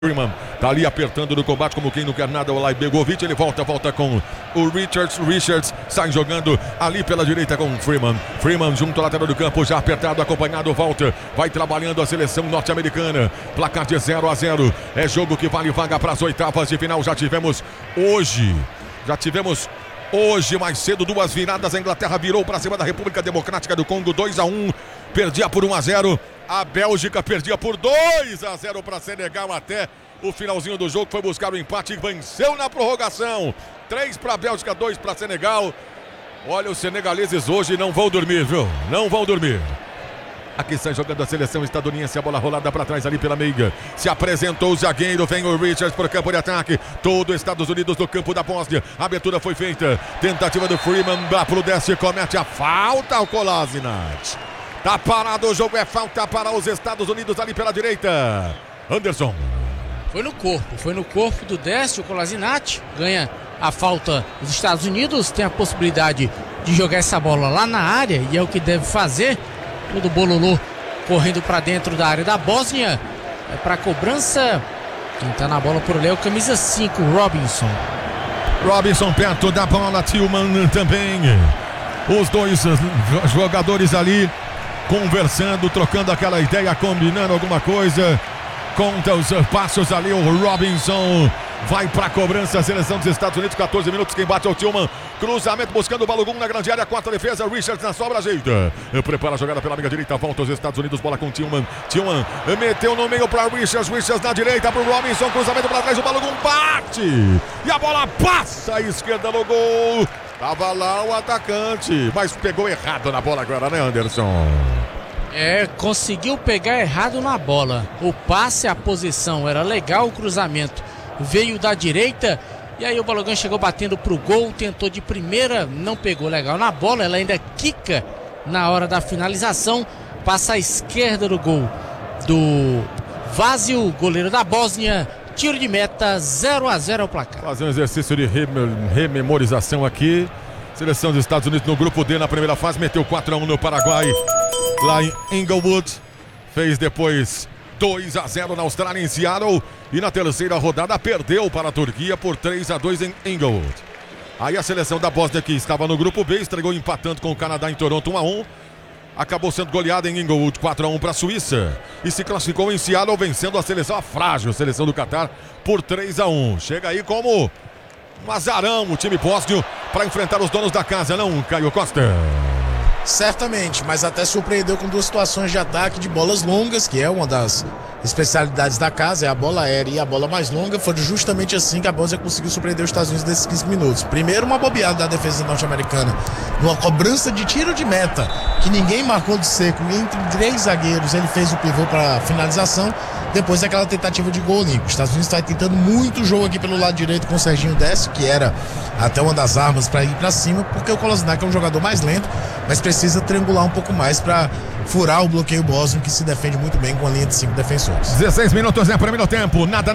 Freeman tá ali apertando no combate como quem não quer nada. O Olaj Begovic, ele volta com o Richards sai jogando ali pela direita com o Freeman junto ao lateral do campo, já apertado, acompanhado, volta, vai trabalhando a seleção norte-americana. Placar de 0-0, é jogo que vale vaga para as oitavas de final. Já tivemos hoje mais cedo duas viradas. A Inglaterra virou para cima da República Democrática do Congo 2-1, perdia por 1-0. A Bélgica perdia por 2-0 para Senegal até o finalzinho do jogo. Foi buscar o empate e venceu na prorrogação. 3 para a Bélgica, 2 para Senegal. Olha, os senegaleses hoje não vão dormir, viu? Não vão dormir. Aqui está jogando a seleção estadunidense. A bola rolada para trás ali pela meiga. Se apresentou o zagueiro. Vem o Richards para o campo de ataque. Todo os Estados Unidos no campo da Bósnia. A abertura foi feita. Tentativa do Freeman. Dá para o Deste. Comete a falta. O Kolasinac. Tá parado o jogo. É falta para os Estados Unidos ali pela direita. Anderson. Foi no corpo do Deste. O Kolasinac ganha a falta. Os Estados Unidos têm a possibilidade de jogar essa bola lá na área. E é o que deve fazer. Todo bololô correndo para dentro da área da Bósnia. É para cobrança. Quem tá na bola por ali é o camisa 5, Robinson perto da bola. Tillman também. Os dois jogadores ali conversando, trocando aquela ideia, combinando alguma coisa. Conta os passos ali. O Robinson vai para a cobrança. A seleção dos Estados Unidos, 14 minutos. Quem bate é o Tillman. Cruzamento buscando o Balogun na grande área. Quarta defesa. Richards na sobra, ajeita. Prepara a jogada pela amiga direita. Volta os Estados Unidos. Bola com Tillman. Tillman meteu no meio para Richards. Richards na direita para o Robinson. Cruzamento para trás. O Balogun bate. E a bola passa à esquerda no gol. Tava lá o atacante, mas pegou errado na bola agora, né, Anderson? Conseguiu pegar errado na bola. O passe, a posição era legal, o cruzamento veio da direita e aí o Balogun chegou batendo pro gol, tentou de primeira, não pegou legal na bola, ela ainda quica na hora da finalização, passa à esquerda do gol do Vasil, goleiro da Bósnia. Tiro de meta, 0-0 o placar. Fazer um exercício de rememorização aqui. Seleção dos Estados Unidos no grupo D na primeira fase, meteu 4-1 no Paraguai, lá em Inglewood. Fez depois 2-0 na Austrália, em Seattle. E na terceira rodada perdeu para a Turquia por 3-2 em Inglewood. Aí a seleção da Bósnia, que estava no grupo B, estregou empatando com o Canadá em Toronto 1-1. Acabou sendo goleada em Inglewood 4-1 para a Suíça. E se classificou em Seattle, vencendo a seleção, a frágil seleção do Catar, por 3-1. Chega aí como um azarão o time bósnio para enfrentar os donos da casa, não, Caio Costa? Certamente, mas até surpreendeu com duas situações de ataque de bolas longas, que é uma das especialidades da casa, é a bola aérea e a bola mais longa. Foi justamente assim que a Bósnia conseguiu surpreender os Estados Unidos nesses 15 minutos. Primeiro, uma bobeada da defesa norte-americana, numa cobrança de tiro de meta, que ninguém marcou de seco, e entre 3 zagueiros ele fez o pivô para finalização. Depois daquela tentativa de gol olímpico. Os Estados Unidos está tentando muito jogo aqui pelo lado direito com o Serginho Deste, que era até uma das armas para ir para cima, porque o Kolasinac é um jogador mais lento, mas precisa triangular um pouco mais para furar o bloqueio bósnio, que se defende muito bem com a linha de 5 defensores. 16 minutos é primeiro tempo. Nada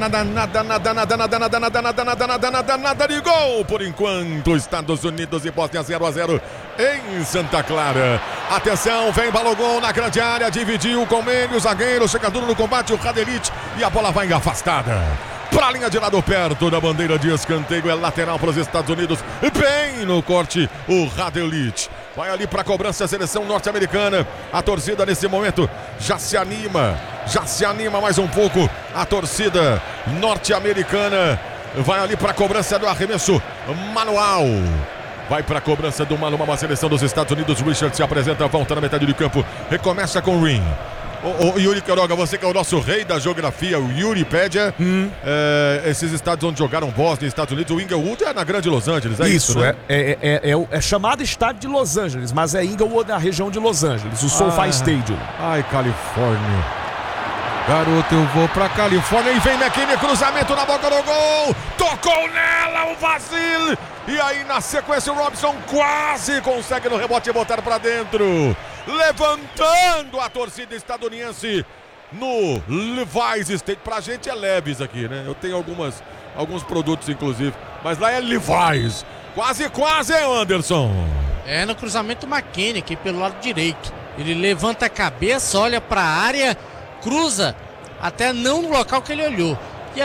de gol por enquanto. Estados Unidos e Bósnia 0-0 em Santa Clara. Atenção, vem Balogun na grande área, dividiu com ele o zagueiro, chega duro no combate, o Radelic, e a bola vai afastada para a linha de lado, perto da bandeira de escanteio. É lateral para os Estados Unidos, bem no corte o Radelic. Vai ali para a cobrança a seleção norte-americana. A torcida nesse momento já se anima mais um pouco. A torcida norte-americana vai ali para a cobrança do arremesso manual. Vai para a cobrança do manual a seleção dos Estados Unidos. Richard se apresenta, volta na metade do campo. Recomeça com o Ring. O Yuri Quiroga, você que é o nosso rei da geografia, o Yuri Pédia, esses estados onde jogaram Bósnia e Estados Unidos, o Inglewood é na grande Los Angeles, é isso, né? É chamado estádio de Los Angeles, mas é Inglewood na região de Los Angeles, o SoFi Stadium. Ai, Califórnia. Garoto, eu vou pra Califórnia e vem McKinney, cruzamento na boca do gol, tocou nela o Vasil, e aí na sequência o Robinson quase consegue no rebote botar pra dentro, levantando a torcida estadunidense no Levi's Stadium. Pra gente é Levi's aqui, né? Eu tenho alguns produtos inclusive, mas lá é Levi's. Quase, Anderson. No cruzamento McKinney aqui pelo lado direito. Ele levanta a cabeça, olha pra área, cruza, até não no local que ele olhou.